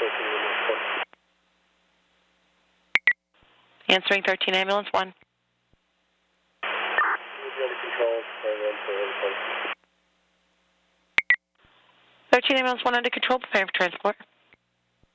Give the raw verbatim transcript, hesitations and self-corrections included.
Answering thirteen Ambulance one. thirteen Ambulance one under control, preparing for transport.